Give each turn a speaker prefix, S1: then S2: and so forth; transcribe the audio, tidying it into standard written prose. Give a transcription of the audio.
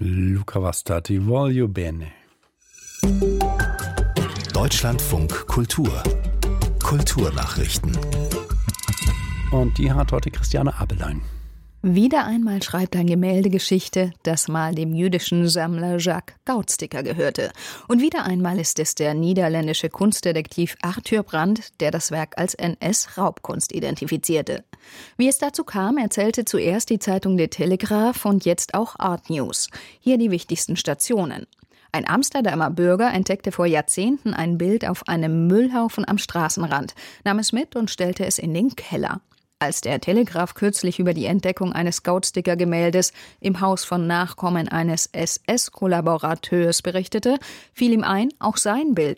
S1: Luca Vastati, voglio bene.
S2: Deutschlandfunk Kultur. Kulturnachrichten.
S1: Und die hat heute Christiane Abelein.
S3: Wieder einmal schreibt ein Gemälde Geschichte, das mal dem jüdischen Sammler Jacques Gautsticker gehörte. Und wieder einmal ist es der niederländische Kunstdetektiv Arthur Brandt, der das Werk als NS-Raubkunst identifizierte. Wie es dazu kam, erzählte zuerst die Zeitung De Telegraaf und jetzt auch Art News. Hier die wichtigsten Stationen. Ein Amsterdamer Bürger entdeckte vor Jahrzehnten ein Bild auf einem Müllhaufen am Straßenrand, nahm es mit und stellte es in den Keller. Als der Telegraaf kürzlich über die Entdeckung eines Gautsticker-Gemäldes im Haus von Nachkommen eines SS-Kollaborateurs berichtete, fiel ihm ein, auch sein Bild